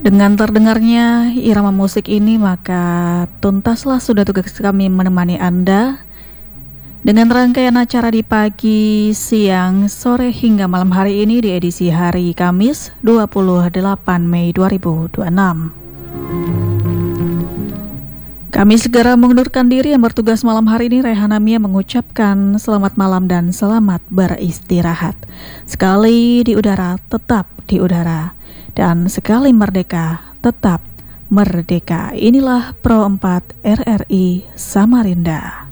Dengan terdengarnya irama musik ini, maka tuntaslah sudah tugas kami menemani Anda dengan rangkaian acara di pagi, siang, sore hingga malam hari ini di edisi hari Kamis 28 Mei 2026. Kami segera mengundurkan diri. Yang bertugas malam hari ini Rehana Mia mengucapkan selamat malam dan selamat beristirahat. Sekali di udara, tetap di udara. Dan sekali merdeka, tetap merdeka. Inilah Pro 4 RRI Samarinda.